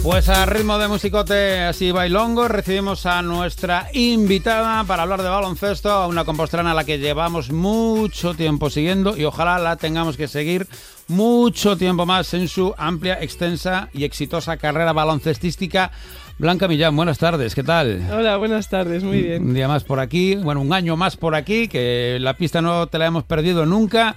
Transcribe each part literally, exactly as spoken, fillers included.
Pues a ritmo de musicote así bailongo recibimos a nuestra invitada para hablar de baloncesto, a una compostrana a la que llevamos mucho tiempo siguiendo y ojalá la tengamos que seguir mucho tiempo más en su amplia, extensa y exitosa carrera baloncestística. Blanca Millán, buenas tardes, ¿qué tal? Hola, buenas tardes, muy bien. Un día más por aquí, bueno, un año más por aquí, que la pista no te la hemos perdido nunca.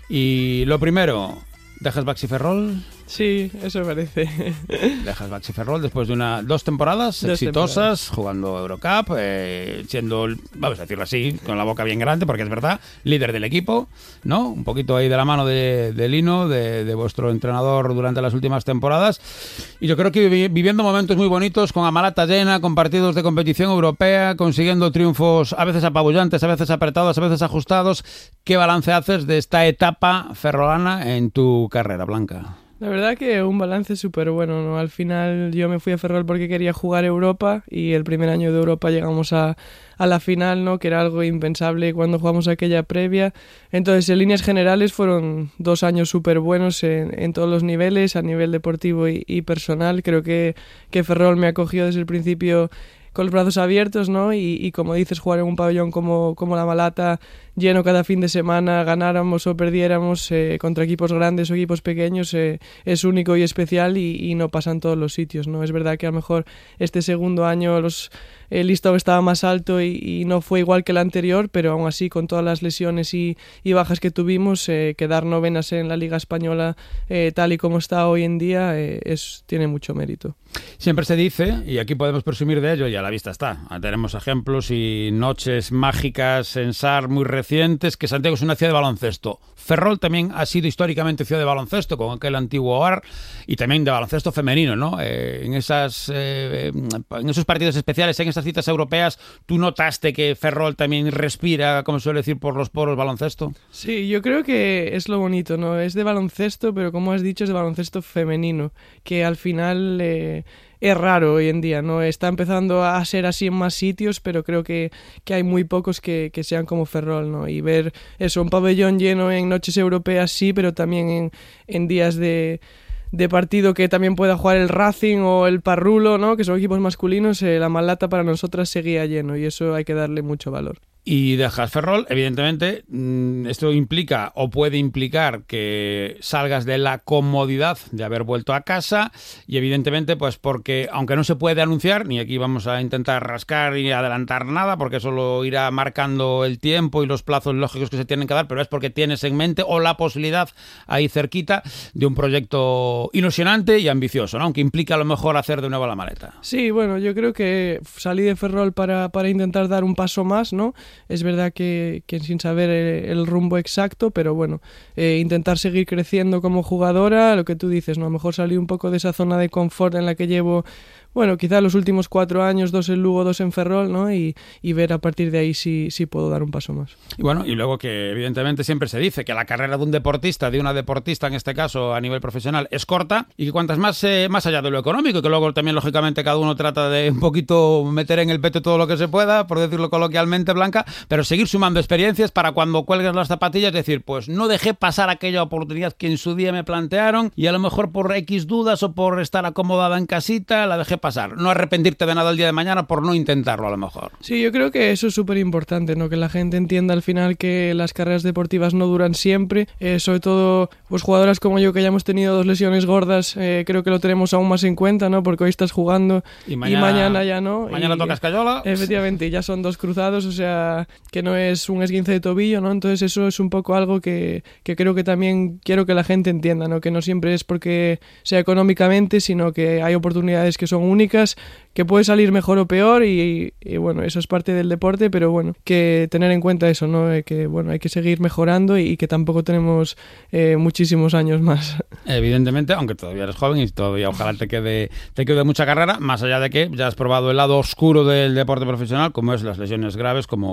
Y lo primero, ¿dejas Baxi Ferrol? Sí, eso parece. Dejas Baxi Ferrol después de una, dos temporadas dos exitosas, temporadas. Jugando Eurocup, eh, siendo, vamos a decirlo así, con la boca bien grande, porque es verdad, líder del equipo, ¿no? Un poquito ahí de la mano de, de Lino, de, de vuestro entrenador durante las últimas temporadas. Y yo creo que vi, viviendo momentos muy bonitos, con Amalata llena, con partidos de competición europea, consiguiendo triunfos a veces apabullantes, a veces apretados, a veces ajustados. ¿Qué balance haces de esta etapa ferrolana en tu carrera, Blanca? La verdad que un balance súper bueno, ¿no? Al final yo me fui a Ferrol porque quería jugar Europa y el primer año de Europa llegamos a, a la final, ¿no? Que era algo impensable cuando jugamos aquella previa. Entonces, en líneas generales fueron dos años súper buenos en, en todos los niveles, a nivel deportivo y, y personal. Creo que, que Ferrol me acogió desde el principio con los brazos abiertos, ¿no? Y, y como dices, jugar en un pabellón como, como la Amalata, lleno cada fin de semana, ganáramos o perdiéramos eh, contra equipos grandes o equipos pequeños, eh, es único y especial y, y no pasa en todos los sitios, ¿no? Es verdad que a lo mejor este segundo año los, el listado estaba más alto y, y no fue igual que el anterior, pero aún así con todas las lesiones y, y bajas que tuvimos, eh, quedar novenas en la Liga Española eh, tal y como está hoy en día eh, es, tiene mucho mérito. Siempre se dice, y aquí podemos presumir de ello, y a la vista está, tenemos ejemplos y noches mágicas en S A R muy recientes, que Santiago es una ciudad de baloncesto. Ferrol también ha sido históricamente ciudad de baloncesto, con aquel antiguo O A R, y también de baloncesto femenino, ¿no? Eh, en, esas, eh, en esos partidos especiales, en esas citas europeas, ¿tú notaste que Ferrol también respira, como suele decir, por los poros baloncesto? Sí, yo creo que es lo bonito, ¿no? Es de baloncesto, pero como has dicho, es de baloncesto femenino, que al final eh, es raro hoy en día, ¿no? Está empezando a ser así en más sitios, pero creo que, que hay muy pocos que, que sean como Ferrol, ¿no? Y ver eso, un pabellón lleno en noches europeas, sí, pero también en, en días de... de partido que también pueda jugar el Racing o el Parrulo, ¿no? Que son equipos masculinos, eh, la Amalata para nosotras seguía lleno y eso hay que darle mucho valor. Y dejas Ferrol, evidentemente, esto implica o puede implicar que salgas de la comodidad de haber vuelto a casa y evidentemente, pues porque, aunque no se puede anunciar, ni aquí vamos a intentar rascar y adelantar nada, porque solo irá marcando el tiempo y los plazos lógicos que se tienen que dar, pero es porque tienes en mente o la posibilidad ahí cerquita de un proyecto ilusionante y ambicioso, ¿no? Aunque implica a lo mejor hacer de nuevo la maleta. Sí, bueno, yo creo que salí de Ferrol para, para intentar dar un paso más, ¿no? Es verdad que, que sin saber el, el rumbo exacto, pero bueno, eh, intentar seguir creciendo como jugadora, lo que tú dices, ¿no? A lo mejor salí un poco de esa zona de confort en la que llevo, bueno, quizá los últimos cuatro años, dos en Lugo, dos en Ferrol, ¿no? Y, y ver a partir de ahí si, si puedo dar un paso más. Y bueno, y luego que evidentemente siempre se dice que la carrera de un deportista, de una deportista en este caso a nivel profesional, es corta y que cuantas más, eh, más allá de lo económico, que luego también lógicamente cada uno trata de un poquito meter en el peto todo lo que se pueda, por decirlo coloquialmente, Blanca, pero seguir sumando experiencias para cuando cuelgues las zapatillas decir, pues no dejé pasar aquella oportunidad que en su día me plantearon y a lo mejor por X dudas o por estar acomodada en casita la dejé pasar. No arrepentirte de nada el día de mañana por no intentarlo a lo mejor. Sí, yo creo que eso es súper importante, ¿no? Que la gente entienda al final que las carreras deportivas no duran siempre, eh, sobre todo pues jugadoras como yo que ya hemos tenido dos lesiones gordas, eh, creo que lo tenemos aún más en cuenta, ¿no? Porque hoy estás jugando y mañana, y mañana ya no. Mañana y, tocas cayola. Efectivamente, ya son dos cruzados, o sea, que no es un esguince de tobillo, ¿no? Entonces eso es un poco algo que, que creo que también quiero que la gente entienda, ¿no? Que no siempre es porque sea económicamente, sino que hay oportunidades que son únicas, que puede salir mejor o peor y, y bueno, eso es parte del deporte, pero bueno, que tener en cuenta eso, ¿no? Que bueno, hay que seguir mejorando y, y que tampoco tenemos eh, muchísimos años más. Evidentemente, aunque todavía eres joven y todavía ojalá te quede, te quede mucha carrera, más allá de que ya has probado el lado oscuro del deporte profesional, como es las lesiones graves, como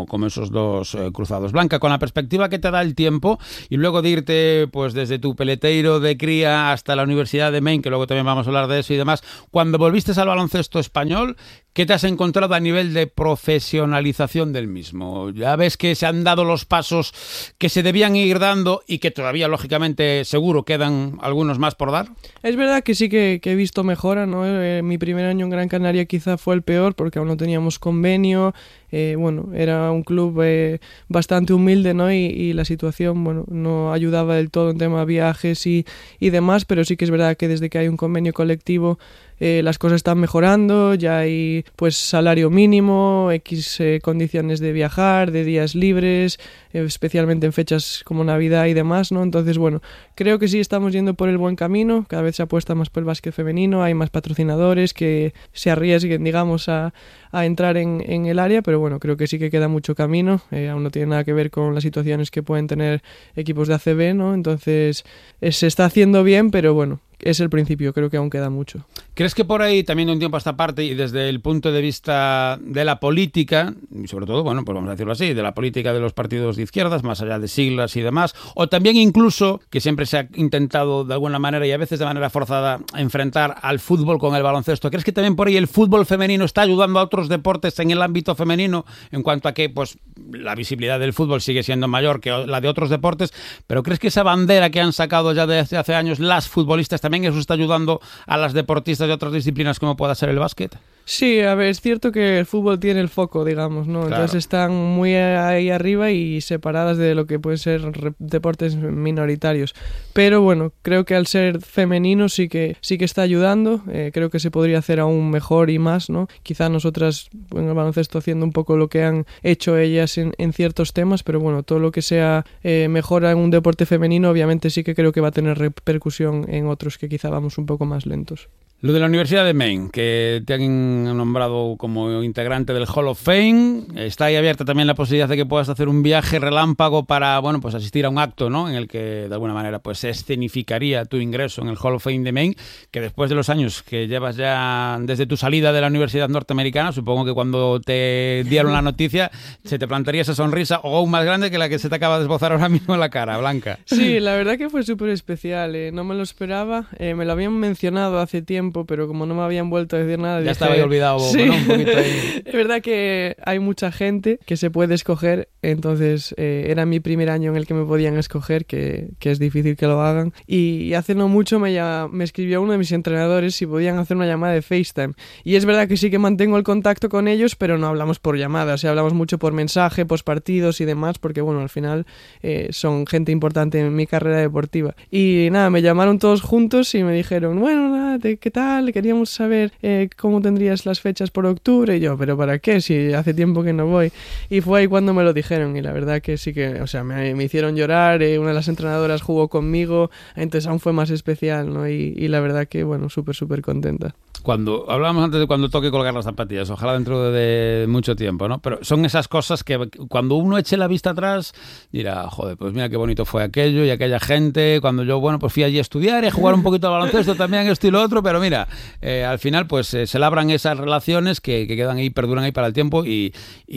como, como esos dos eh, cruzados. Blanca, con la perspectiva que te da el tiempo y luego de irte pues desde tu peleteiro de cría hasta la Universidad de Maine, que luego también vamos a hablar de eso y demás, cuando volviste al baloncesto español, ¿qué te has encontrado a nivel de profesionalización del mismo? Ya ves que se han dado los pasos que se debían ir dando y que todavía, lógicamente, seguro quedan algunos más por dar. Es verdad que sí que, que he visto mejora, ¿no? Eh, mi primer año en Gran Canaria quizá fue el peor porque aún no teníamos convenio. Eh, bueno, era un club eh, bastante humilde, ¿no? Y, y la situación, bueno, no ayudaba del todo en tema de viajes y, y demás, pero sí que es verdad que desde que hay un convenio colectivo eh, las cosas están mejorando, ya hay pues salario mínimo, X eh, condiciones de viajar, de días libres, eh, especialmente en fechas como Navidad y demás, ¿no? Entonces, bueno, creo que sí estamos yendo por el buen camino, cada vez se apuesta más por el básquet femenino, hay más patrocinadores que se arriesguen, digamos, a, a entrar en, en el área, pero bueno, creo que sí que queda mucho camino, eh, aún no tiene nada que ver con las situaciones que pueden tener equipos de A C B, ¿no? Entonces, eh, se está haciendo bien, pero bueno, es el principio, creo que aún queda mucho. ¿Crees que por ahí, también de un tiempo a esta parte y desde el punto de vista de la política, y sobre todo, bueno, pues vamos a decirlo así, de la política de los partidos de izquierdas, más allá de siglas y demás, o también incluso, que siempre se ha intentado de alguna manera y a veces de manera forzada enfrentar al fútbol con el baloncesto, ¿crees que también por ahí el fútbol femenino está ayudando a otros deportes en el ámbito femenino en cuanto a que pues la visibilidad del fútbol sigue siendo mayor que la de otros deportes, pero crees que esa bandera que han sacado ya desde hace años las futbolistas, también eso está ayudando a las deportistas de otras disciplinas como pueda ser el básquet? Sí, a ver, es cierto que el fútbol tiene el foco, digamos, ¿no? Claro. Entonces están muy ahí arriba y separadas de lo que pueden ser deportes minoritarios. Pero bueno, creo que al ser femenino sí que sí que está ayudando. Eh, creo que se podría hacer aún mejor y más, ¿no? Quizá nosotras en el baloncesto haciendo un poco lo que han hecho ellas en, en ciertos temas, pero bueno, todo lo que sea eh, mejora en un deporte femenino, obviamente sí que creo que va a tener repercusión en otros que quizá vamos un poco más lentos. Lo de la Universidad de Maine, que te han nombrado como integrante del Hall of Fame, está ahí abierta también la posibilidad de que puedas hacer un viaje relámpago para, bueno, pues asistir a un acto, ¿no? En el que de alguna manera pues se escenificaría tu ingreso en el Hall of Fame de Maine, que después de los años que llevas ya desde tu salida de la Universidad Norteamericana, supongo que cuando te dieron la noticia se te plantaría esa sonrisa o aún más grande que la que se te acaba de esbozar ahora mismo en la cara, Blanca. Sí, la verdad que fue súper especial, eh. no me lo esperaba, eh, me lo habían mencionado hace tiempo, pero como no me habían vuelto a decir nada... Ya dije, estaba ahí olvidado, sí. ¿no? Un poquito ahí. Es verdad que hay mucha gente que se puede escoger, entonces eh, era mi primer año en el que me podían escoger, que, que es difícil que lo hagan, y hace no mucho me, llama, me escribió uno de mis entrenadores si podían hacer una llamada de FaceTime, y es verdad que sí que mantengo el contacto con ellos, pero no hablamos por llamada, o sea, hablamos mucho por mensaje, post partidos y demás, porque bueno, al final eh, son gente importante en mi carrera deportiva. Y nada, me llamaron todos juntos y me dijeron, bueno, nada, ¿qué tal? Queríamos saber eh, cómo tendrías las fechas por octubre. Y yo, ¿pero para qué? Si hace tiempo que no voy. Y fue ahí cuando me lo dijeron. Y la verdad que sí que, o sea, me, me hicieron llorar. Eh, una de las entrenadoras jugó conmigo. Entonces aún fue más especial, ¿no? Y, y la verdad que, bueno, súper, súper contenta. Cuando hablábamos antes de cuando toque colgar las zapatillas, ojalá dentro de mucho tiempo, ¿no? Pero son esas cosas que cuando uno eche la vista atrás dirá, joder, pues mira qué bonito fue aquello y aquella gente, cuando yo, bueno, pues fui allí a estudiar y a jugar un poquito al baloncesto también, esto y lo otro, pero mira, eh, al final pues eh, se labran esas relaciones que, que quedan ahí, perduran ahí para el tiempo y,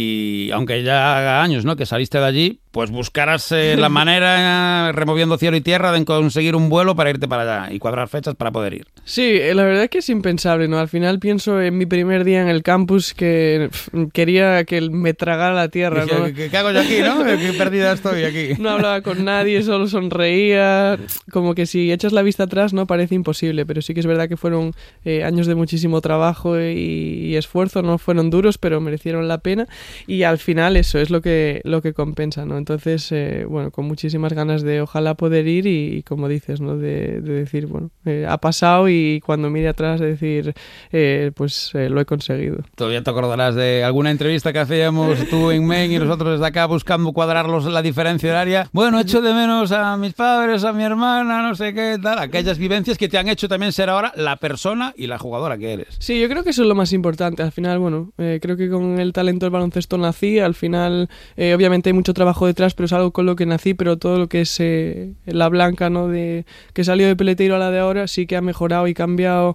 y aunque ya haga años, ¿no?, que saliste de allí, pues buscarás eh, la manera, eh, removiendo cielo y tierra, de conseguir un vuelo para irte para allá y cuadrar fechas para poder ir. Sí, la verdad que es impensable, ¿no? Al final pienso en mi primer día en el campus que pff, quería que me tragara la tierra, Dije, ¿no? ¿qué, ¿Qué hago yo aquí, no? ¿Qué perdida estoy aquí? No hablaba con nadie, solo sonreía. Como que si echas la vista atrás, no parece imposible, pero sí que es verdad que fueron eh, años de muchísimo trabajo y, y esfuerzo, no fueron duros, pero merecieron la pena. Y al final eso es lo que, lo que compensa, ¿no? Entonces, eh, bueno, con muchísimas ganas de ojalá poder ir y, y como dices, ¿no? De, de decir, bueno, eh, ha pasado y cuando mire atrás de decir, eh, pues eh, lo he conseguido. Todavía te acordarás de alguna entrevista que hacíamos tú en Maine y nosotros desde acá buscando cuadrarlos la diferencia horaria. Bueno, echo de menos a mis padres, a mi hermana, no sé qué tal. Aquellas vivencias que te han hecho también ser ahora la persona y la jugadora que eres. Sí, yo creo que eso es lo más importante. Al final, bueno, eh, creo que con el talento del baloncesto nací. Al final, eh, obviamente hay mucho trabajo detrás, pero es algo con lo que nací. Pero todo lo que es eh, la Blanca, ¿no? De que salió de peleteiro a la de ahora, sí que ha mejorado y cambiado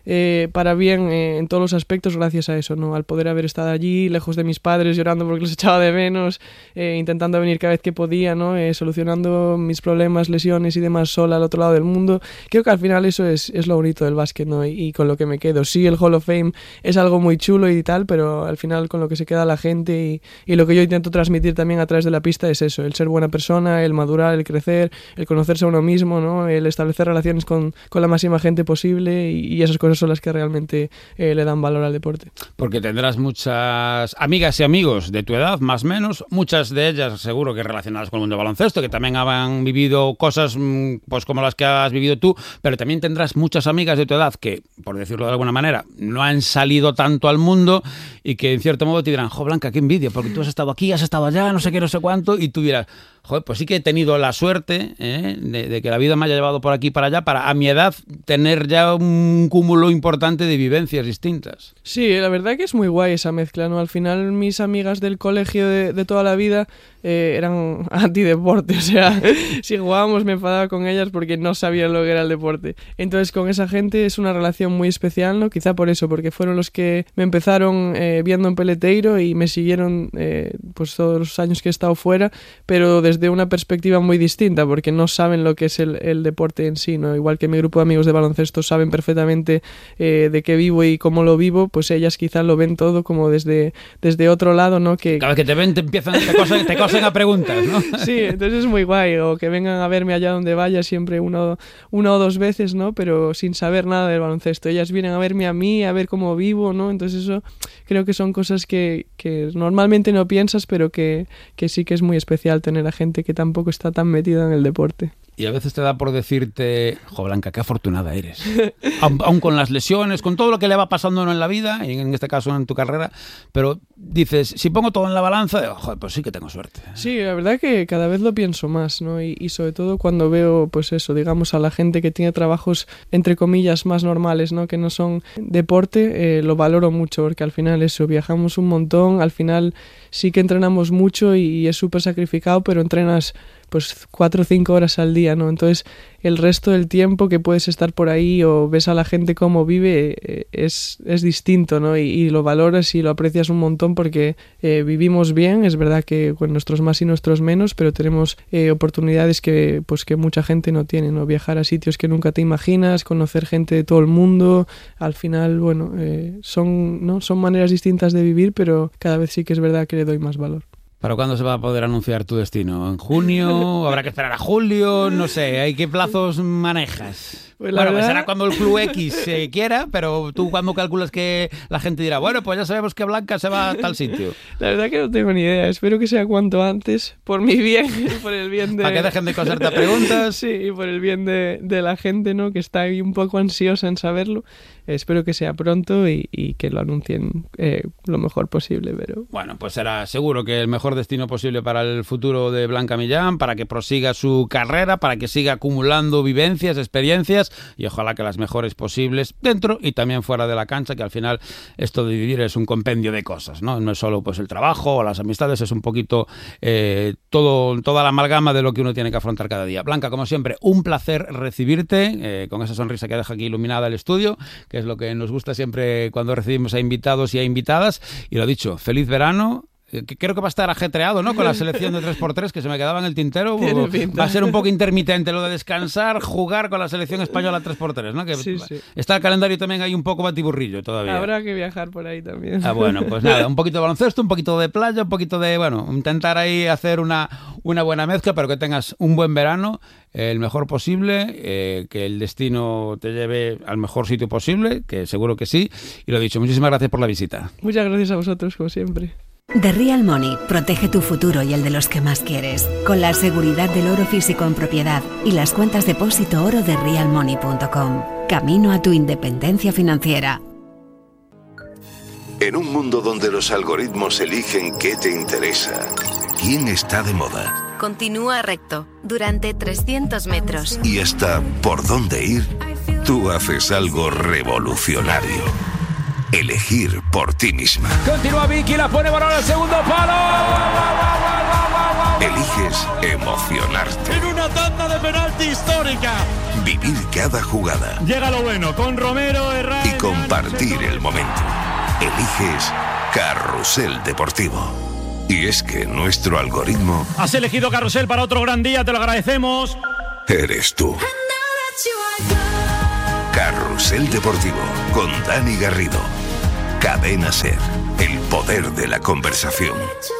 eh, para bien eh, en todos los aspectos gracias a eso, ¿no? Al poder haber estado allí, lejos de mis padres, llorando porque los echaba de menos, eh, intentando venir cada vez que podía, ¿no? Eh, solucionando mis problemas, lesiones y demás sola al otro lado del mundo. Creo que al final eso es, es lo bonito del básquet, ¿no? Y, y con lo que me quedo. Sí, el Hall of Fame es algo muy chulo y tal, pero al final con lo que se queda la gente y, y lo que yo intento transmitir también a través de la pista es eso, el ser buena persona, el madurar, el crecer, el conocerse a uno mismo, ¿no? El establecer relaciones con, con la máxima gente posible y, y esas cosas son las que realmente eh, le dan valor al deporte. Porque tendrás muchas amigas y amigos de tu edad, más o menos, muchas de ellas seguro que relacionadas con el mundo del baloncesto, que también han vivido cosas pues como las que has vivido tú, pero también tendrás muchas amigas de tu edad que, por decirlo de alguna manera, no han salido tanto al mundo y que en cierto modo te dirán, jo, Blanca, qué envidia, porque tú has estado aquí, has estado allá, no sé qué, no sé cuánto, y tú dirás, joder, pues sí que he tenido la suerte ¿eh? de, de que la vida me haya llevado por aquí y para allá para a mi edad tener ya un cúmulo importante de vivencias distintas. Sí, la verdad que es muy guay esa mezcla, ¿no? Al final mis amigas del colegio de, de toda la vida eh, eran antideporte, o sea, si jugábamos me enfadaba con ellas porque no sabían lo que era el deporte. Entonces con esa gente es una relación muy especial, ¿no? Quizá por eso, porque fueron los que me empezaron eh, viendo en Peleteiro y me siguieron eh, pues todos los años que he estado fuera, pero desde de una perspectiva muy distinta porque no saben lo que es el, el deporte en sí, ¿no? Igual que mi grupo de amigos de baloncesto saben perfectamente eh, de qué vivo y cómo lo vivo, pues ellas quizás lo ven todo como desde, desde otro lado, ¿no? Que cada vez que te ven te empiezan, te cosen, te cosen a preguntas, ¿no? Sí, entonces es muy guay, o que vengan a verme allá donde vaya siempre uno, una o dos veces, ¿no? Pero sin saber nada del baloncesto. Ellas vienen a verme a mí, a ver cómo vivo, ¿no? Entonces eso creo que son cosas que, que normalmente no piensas, pero que, que sí que es muy especial tener a gente que tampoco está tan metida en el deporte. Y a veces te da por decirte, jo, Blanca, qué afortunada eres. Aun, aun con las lesiones, con todo lo que le va pasando en la vida, y en este caso en tu carrera, pero dices, si pongo todo en la balanza, joder, pues sí que tengo suerte. Sí, la verdad que cada vez lo pienso más, ¿no? Y, y sobre todo cuando veo, pues eso, digamos, a la gente que tiene trabajos, entre comillas, más normales, ¿no? Que no son deporte, eh, lo valoro mucho, porque al final eso, viajamos un montón, al final sí que entrenamos mucho y, y es súper sacrificado, pero entrenas pues cuatro o cinco horas al día, ¿no? Entonces el resto del tiempo que puedes estar por ahí o ves a la gente cómo vive eh, es, es distinto, ¿no? Y, y lo valoras y lo aprecias un montón porque eh, vivimos bien, es verdad que con nuestros más y nuestros menos, pero tenemos eh, oportunidades que, pues, que mucha gente no tiene, ¿no? Viajar a sitios que nunca te imaginas, conocer gente de todo el mundo, al final, bueno, eh, son, ¿no? son maneras distintas de vivir, pero cada vez sí que es verdad que le doy más valor. ¿Para cuándo se va a poder anunciar tu destino? ¿En junio? ¿Habrá que esperar a julio? No sé, ¿hay qué plazos manejas? Pues bueno, verdad... pues será cuando el Club X eh, quiera, pero tú cuando calculas que la gente dirá, bueno, pues ya sabemos que Blanca se va a tal sitio. La verdad que no tengo ni idea, espero que sea cuanto antes, por mi bien y por el bien de... Para que dejen de coserte preguntas. Sí, y por el bien de, de la gente, ¿no? Que está ahí un poco ansiosa en saberlo. Espero que sea pronto y, y que lo anuncien eh, lo mejor posible, pero... Bueno, pues será seguro que el mejor destino posible para el futuro de Blanca Millán, para que prosiga su carrera, para que siga acumulando vivencias, experiencias y ojalá que las mejores posibles dentro y también fuera de la cancha, que al final esto de vivir es un compendio de cosas, ¿no? No es solo pues el trabajo o las amistades, es un poquito eh, todo, toda la amalgama de lo que uno tiene que afrontar cada día. Blanca, como siempre, un placer recibirte eh, con esa sonrisa que deja aquí iluminada el estudio, que es lo que nos gusta siempre cuando recibimos a invitados y a invitadas. Y lo dicho, feliz verano. Creo que va a estar ajetreado, ¿no? Con la selección de tres por tres que se me quedaba en el tintero. Va a ser un poco intermitente lo de descansar, jugar con la selección española tres por tres, ¿no? Que sí, sí. Está el calendario también ahí un poco batiburrillo todavía. Habrá que viajar por ahí también. Ah, bueno, pues nada, un poquito de baloncesto, un poquito de playa, un poquito de, bueno, intentar ahí hacer una, una buena mezcla, pero que tengas un buen verano, eh, el mejor posible, eh, que el destino te lleve al mejor sitio posible, que seguro que sí. Y lo dicho, muchísimas gracias por la visita. Muchas gracias a vosotros, como siempre. The Real Money protege tu futuro y el de los que más quieres, con la seguridad del oro físico en propiedad y las cuentas depósito oro de real money punto com. Camino a tu independencia financiera. En un mundo donde los algoritmos eligen qué te interesa, quién está de moda, continúa recto durante trescientos metros y hasta por dónde ir, tú haces algo revolucionario. Elegir por ti misma. Continúa Vicky, la pone balón al segundo palo. Eliges emocionarte. En una tanda de penalti histórica. vivir cada jugada. Llega lo bueno con Romero, Herrera y compartir el momento. Eliges Carrusel Deportivo. Y es que nuestro algoritmo... Has elegido Carrusel para otro gran día, te lo agradecemos. Eres tú. Carrusel Deportivo con Dani Garrido. Cadena Ser, el poder de la conversación.